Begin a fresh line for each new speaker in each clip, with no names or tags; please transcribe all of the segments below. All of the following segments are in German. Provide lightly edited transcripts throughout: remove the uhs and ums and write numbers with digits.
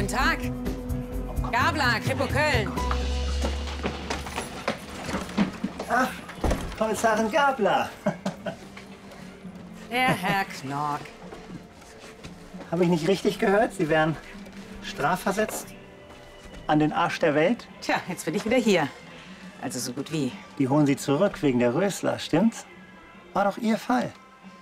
Tag. Gabler, Kripo Köln.
Ach, Kommissarin Gabler.
Der Herr Knork.
Habe ich nicht richtig gehört? Sie wären strafversetzt? An den Arsch der Welt?
Tja, jetzt bin ich wieder hier. Also so gut wie.
Die holen Sie zurück wegen der Rösler, stimmt's? War doch Ihr Fall.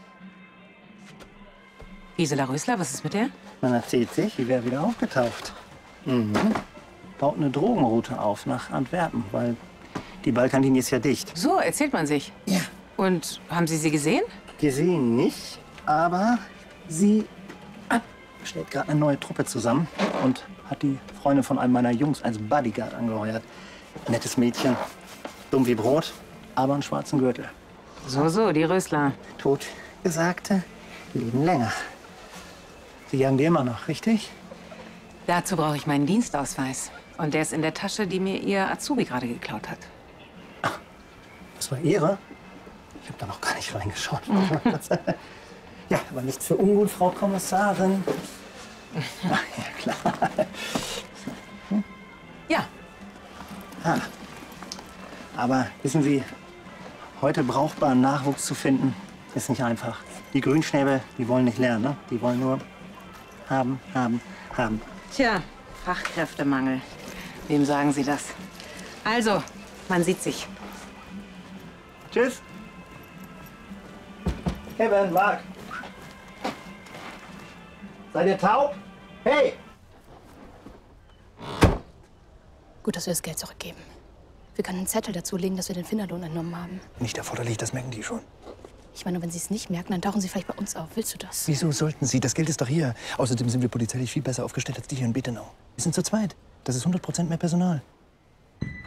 Gisela Rösler, was ist mit der?
Man erzählt sich, die wäre wieder aufgetaucht. Baut eine Drogenroute auf nach Antwerpen, weil die Balkanlinie ist ja dicht.
So erzählt man sich.
Ja.
Und haben Sie sie gesehen?
Gesehen nicht, aber sie stellt gerade eine neue Truppe zusammen und hat die Freundin von einem meiner Jungs als Bodyguard angeheuert. Nettes Mädchen, dumm wie Brot, aber einen schwarzen Gürtel.
So, die Rösler.
Totgesagte leben länger. Sie jagen die immer noch, richtig?
Dazu brauche ich meinen Dienstausweis. Und der ist in der Tasche, die mir Ihr Azubi gerade geklaut hat.
Das war Ihre? Ich habe da noch gar nicht reingeschaut. Ja, aber nichts für ungut, Frau Kommissarin. Ach, ja, klar.
Ja.
Aber wissen Sie, heute brauchbaren Nachwuchs zu finden, ist nicht einfach. Die Grünschnäbel, die wollen nicht lernen, ne? Die wollen nur haben, haben, haben.
Tja, Fachkräftemangel. Wem sagen Sie das? Also, man sieht sich.
Tschüss. Kevin, Marc. Seid ihr taub? Hey!
Gut, dass wir das Geld zurückgeben. Wir können einen Zettel dazulegen, dass wir den Finderlohn entnommen haben.
Nicht erforderlich, das merken die schon.
Ich meine, wenn sie es nicht merken, dann tauchen sie vielleicht bei uns auf. Willst du das?
Wieso sollten sie? Das Geld ist doch hier. Außerdem sind wir polizeilich viel besser aufgestellt als die hier in Betenau. Wir sind zu zweit. Das ist 100% mehr Personal.